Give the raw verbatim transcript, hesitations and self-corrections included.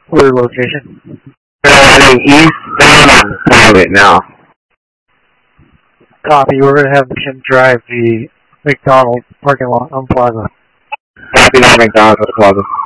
Where location? We're heading eastbound on Pilot now. Copy. We're going to have him drive the McDonald's parking lot on Plaza. Copy that, McDonald's at the Plaza.